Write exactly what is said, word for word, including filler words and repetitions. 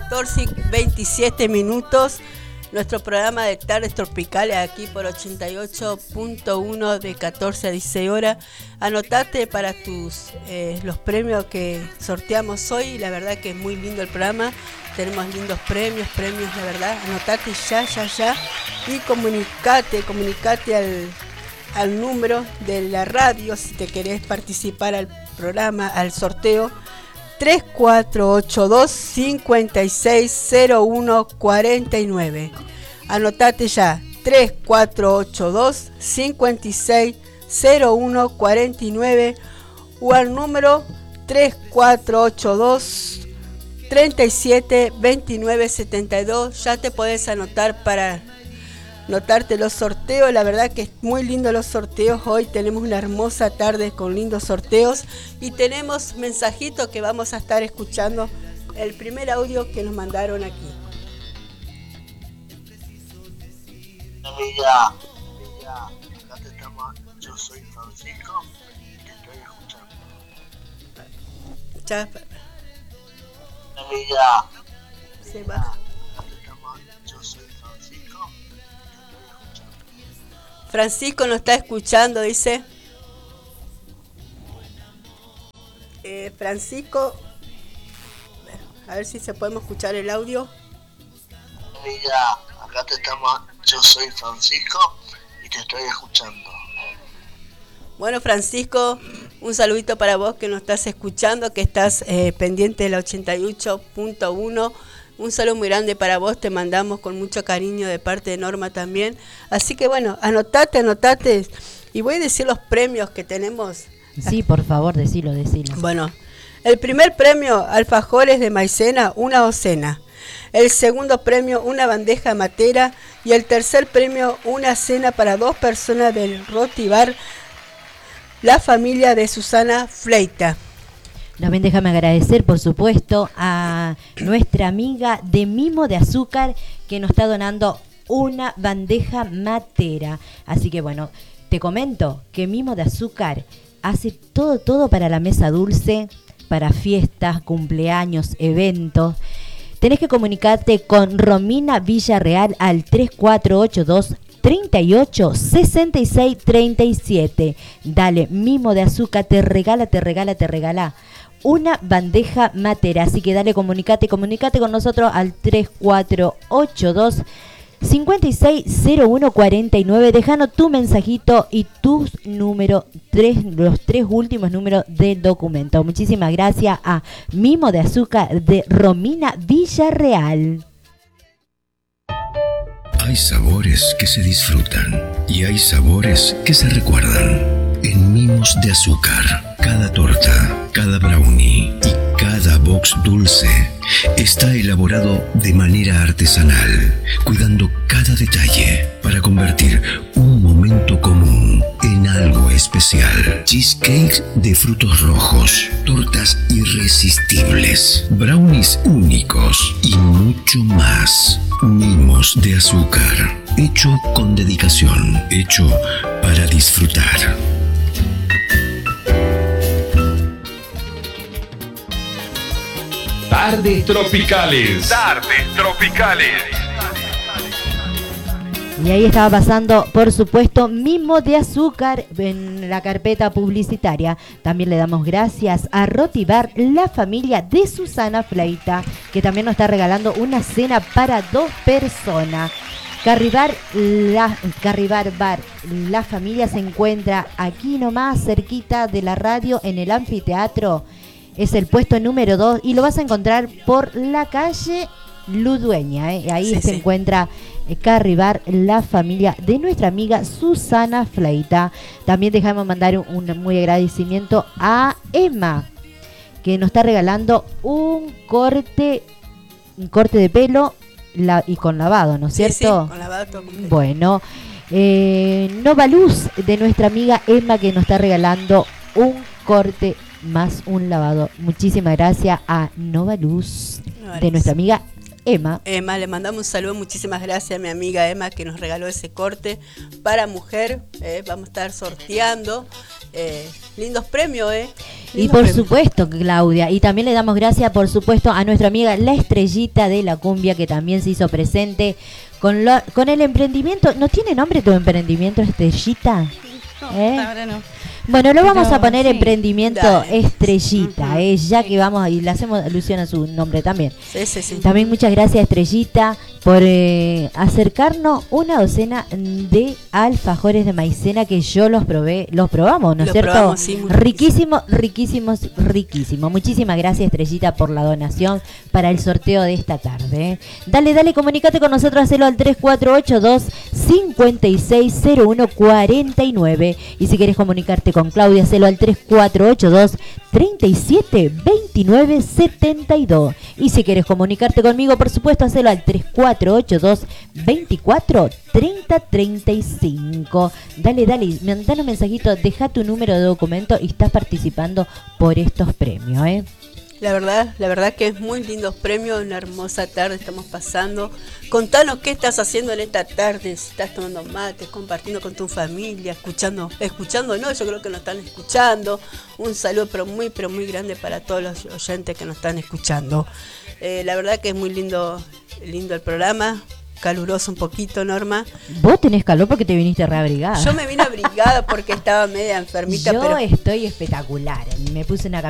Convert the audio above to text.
catorce y veintisiete minutos. Nuestro programa de tardes tropicales aquí por ochenta y ocho punto uno de catorce a dieciséis horas. Anotate para tus eh, los premios que sorteamos hoy. La verdad que es muy lindo el programa. Tenemos lindos premios, premios, la verdad. Anotate ya, ya, ya. Y comunicate, comunicate al, al número de la radio si te querés participar al programa, al sorteo. tres cuatro ocho dos, cinco seis cero uno cuatro nueve. Anotate ya, tres cuatro ocho dos, cinco seis cero uno cuatro nueve o al número tres cuatro ocho dos, tres siete dos nueve siete dos. Ya te podés anotar para notarte los sorteos. La verdad que es muy lindo los sorteos. Hoy tenemos una hermosa tarde con lindos sorteos y tenemos mensajitos que vamos a estar escuchando. El primer audio que nos mandaron aquí. Amiga, amiga, acá te estamos. Yo soy Francisco y te estoy escuchando. Ya. Amiga, se va. Francisco nos está escuchando, dice. Eh, Francisco, a ver si se podemos escuchar el audio. Amiga, acá te estamos. Yo soy Francisco y te estoy escuchando. Bueno, Francisco, un saludito para vos que nos estás escuchando, que estás eh, pendiente de la ochenta y ocho punto uno. Un saludo muy grande para vos, te mandamos con mucho cariño de parte de Norma también. Así que bueno, anotate, anotate. Y voy a decir los premios que tenemos. Sí, por favor, decilo, decilo. Bueno, el primer premio, alfajores de maicena, una docena. El segundo premio, una bandeja matera. Y el tercer premio, una cena para dos personas del Roti Bar, la familia de Susana Fleita. También déjame agradecer, por supuesto, a nuestra amiga de Mimo de Azúcar que nos está donando una bandeja matera. Así que bueno, te comento que Mimo de Azúcar hace todo, todo para la mesa dulce, para fiestas, cumpleaños, eventos. Tenés que comunicarte con Romina Villarreal al tres cuatro ocho dos, treinta y ocho, sesenta y seis, treinta y siete. Dale, Mimo de Azúcar te regala, te regala, te regala una bandeja matera. Así que dale, comunicate, comunicate con nosotros al tres cuatro ocho dos, cinco seis cero uno cuatro nueve. Dejanos tu mensajito y tus números, tres, los tres últimos números del documento. Muchísimas gracias a Mimo de Azúcar de Romina Villarreal. Hay sabores que se disfrutan y hay sabores que se recuerdan. En Mimos de Azúcar, cada torta, cada brownie y cada box dulce está elaborado de manera artesanal, cuidando cada detalle para convertir un momento común en algo especial. Cheesecakes de frutos rojos, tortas irresistibles, brownies únicos y mucho más. Mimos de Azúcar, hecho con dedicación, hecho para disfrutar. Tardes tropicales. Tardes tropicales. Y ahí estaba pasando, por supuesto, Mimo de Azúcar en la carpeta publicitaria. También le damos gracias a Roti Bar, la familia de Susana Fleita, que también nos está regalando una cena para dos personas. Carribar, la, Carribar Bar, la familia se encuentra aquí nomás, cerquita de la radio, en el anfiteatro. Es el puesto número dos y lo vas a encontrar por la calle Ludueña. ¿eh? Ahí sí, se sí. encuentra eh, Carribar, la familia de nuestra amiga Susana Fleita. También dejamos mandar un, un muy agradecimiento a Emma, que nos está regalando un corte, un corte de pelo la, y con lavado, ¿no es sí, cierto? Sí, con lavado todo completo. Bueno, eh, Nova Luz de nuestra amiga Emma, que nos está regalando un corte más un lavado. Muchísimas gracias a Nova Luz, Nova Luz. De nuestra amiga Emma. Emma, le mandamos un saludo, muchísimas gracias a mi amiga Emma que nos regaló ese corte para mujer. Eh, vamos a estar sorteando eh, lindos premios, ¿eh? Lindos y por premios. supuesto, Claudia, y también le damos gracias, por supuesto, a nuestra amiga La Estrellita de la Cumbia, que también se hizo presente con, lo, con el emprendimiento. ¿No tiene nombre tu emprendimiento, Estrellita? No, ¿Eh? ahora no. Bueno, lo vamos Pero, a poner sí. emprendimiento Dale. Estrellita, Ujú. eh, ya que vamos, y le hacemos alusión a su nombre también. Sí, sí, sí. También muchas gracias, Estrellita, por eh, acercarnos una docena de alfajores de maicena que yo los probé, los probamos, ¿no es Los cierto? probamos, sí, muy riquísimos, riquísimos, riquísimos. Muchísimas gracias, Estrellita, por la donación para el sorteo de esta tarde. ¿eh? Dale, dale, comunícate con nosotros, hacelo al tres cuatro ocho dos, cinco seis cero uno cuatro nueve. Y si quieres comunicarte con Claudia, hacelo al tres cuatro ocho dos, treinta y siete, veintinueve, setenta y dos. Y si quieres comunicarte conmigo, por supuesto, hacelo al tres cuatro ocho dos, veinticuatro, treinta, treinta y cinco. Dale, dale, mandale un mensajito, deja tu número de documento y estás participando por estos premios, ¿eh? La verdad, la verdad que es muy lindos premios, una hermosa tarde estamos pasando. Contanos qué estás haciendo en esta tarde, si estás tomando mate, compartiendo con tu familia, escuchando, escuchando, no, yo creo que nos están escuchando. Un saludo pero muy, pero muy grande para todos los oyentes que nos están escuchando. Eh, la verdad que es muy lindo, lindo el programa, caluroso un poquito, Norma. Vos tenés calor porque te viniste reabrigada. Yo me vine abrigada porque estaba media enfermita, Yo pero estoy espectacular, me puse una